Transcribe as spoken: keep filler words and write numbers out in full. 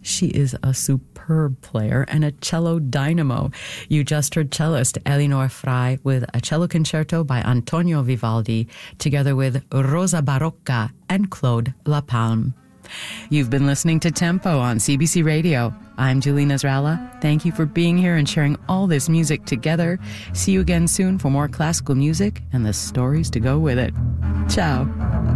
She is a superb player and a cello dynamo. You just heard cellist Elinor Frey with a cello concerto by Antonio Vivaldi, together with Rosa Barocca and Claude Lapalme. You've been listening to Tempo on C B C Radio. I'm Julie Nasrallah. Thank you for being here and sharing all this music together. See you again soon for more classical music and the stories to go with it. Ciao.